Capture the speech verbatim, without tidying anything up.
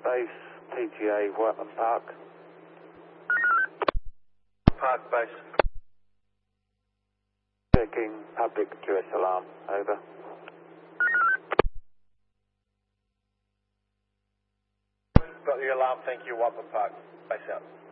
Base, T G A, Whitman Park. Park Base. Checking public address alarm, over. Got the alarm, thank you, Whitman Park. Base out.